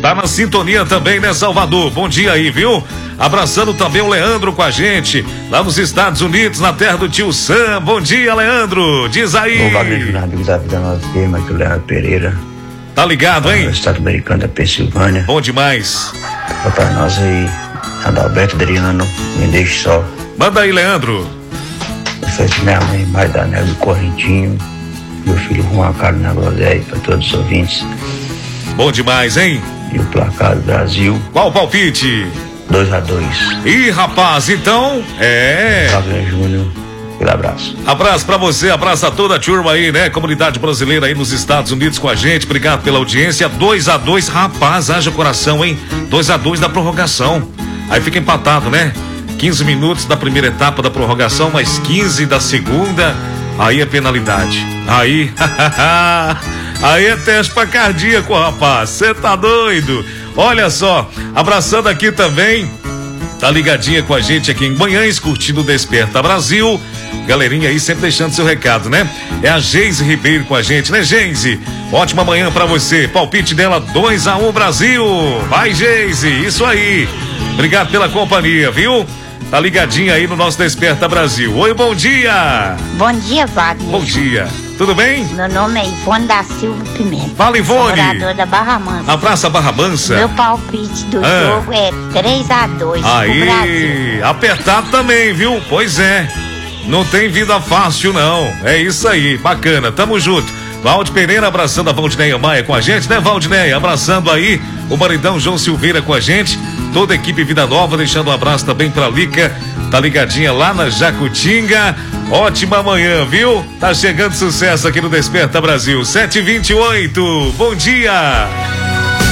Tá na sintonia também, né, Salvador? Bom dia aí, viu? Abraçando também o Leandro com a gente, lá nos Estados Unidos, na terra do tio Sam. Bom dia, Leandro. Diz aí. O Wagner Júnior da Vida Nova Firma, aqui o Leandro Pereira. Tá ligado, hein? Do estado americano da Pensilvânia. Bom demais. Pra nós aí, Adalberto Adriano, me deixe só. Manda aí, Leandro. Foi minha mãe, mais da Nela do Correntinho, meu filho Juan Carlos Nagoléia, para todos os ouvintes. Bom demais, hein? E o placar do Brasil. Qual o palpite? 2-2. Ih, rapaz, então, Wagner Júnior, aquele abraço. Abraço pra você, abraço a toda a turma aí, né? Comunidade brasileira aí nos Estados Unidos com a gente, obrigado pela audiência. 2-2, rapaz, haja coração, hein? 2-2 da prorrogação. Aí fica empatado, né? 15 minutos da primeira etapa da prorrogação, mais 15 da segunda. Aí é penalidade. Aí, aí é teste pra cardíaco, rapaz. Você tá doido? Olha só, abraçando aqui também, tá ligadinha com a gente aqui em Manhãs, curtindo o Desperta Brasil. Galerinha aí sempre deixando seu recado, né? É a Geise Ribeiro com a gente, né, Geise? Ótima manhã pra você. Palpite dela 2-1 Brasil. Vai, Geise, isso aí. Obrigado pela companhia, viu? Tá ligadinha aí no nosso Desperta Brasil. Oi, bom dia. Bom dia, Wagner. Bom dia. Tudo bem? Meu nome é Ivone da Silva Pimenta. Fala, Ivone. Morador da Barra Mansa. A Praça Barra Mansa. Meu palpite do jogo é 3-2 aí, pro Brasil. Apertado também, viu? Pois é. Não tem vida fácil, não. É isso aí. Bacana. Tamo junto. Valdir Pereira abraçando a Valdineia Maia com a gente, né, Valdineia? Abraçando aí o maridão João Silveira com a gente. Toda a equipe Vida Nova, deixando um abraço também pra Lica. Tá ligadinha lá na Jacutinga. Ótima manhã, viu? Tá chegando sucesso aqui no Desperta Brasil. 7h28. Bom dia.